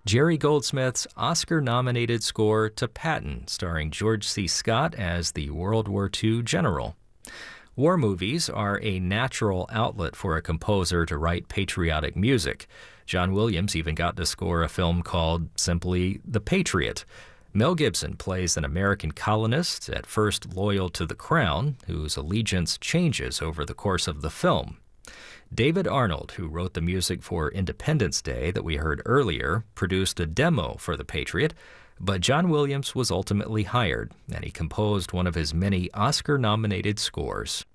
Jerry Goldsmith's Oscar-nominated score to Patton, starring George C. Scott as the World War II general. War movies are a natural outlet for a composer to write patriotic music. John Williams even got to score a film called simply The Patriot. Mel Gibson plays an American colonist, at first loyal to the crown, whose allegiance changes over the course of the film. David Arnold, who wrote the music for Independence Day that we heard earlier, produced a demo for The Patriot, but John Williams was ultimately hired, and he composed one of his many Oscar-nominated scores.